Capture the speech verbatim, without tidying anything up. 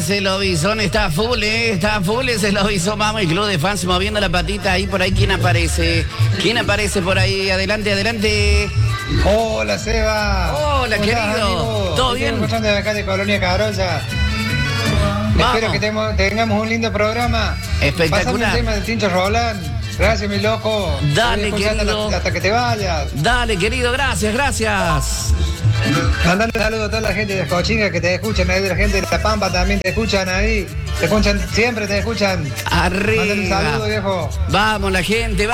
ese lobizón está full, ¿eh? Está full ese lobizón. Vamos, el club de fans moviendo la patita ahí por ahí. ¿Quién aparece? ¿Quién aparece por ahí? Adelante, adelante. Hola, Seba. Hola, ¿Cómo estás, querido? amigo? ¿Todo Te bien? Estoy escuchando de acá de Colonia Carolla. Vamos. Espero que tengamos, tengamos un lindo programa. Espectacular. Pasame el tema de Tincho Roland. Gracias, mi loco. Dale, Estoy escuchando querido. Hasta, hasta que te vayas. Dale, querido, gracias, gracias. Mandando saludos a toda la gente de Cochinga que te escuchan ahí, de la gente de La Pampa también te escuchan ahí. Te escuchan, siempre te escuchan. Arriba. Mándale un saludo, viejo. Vamos, la gente.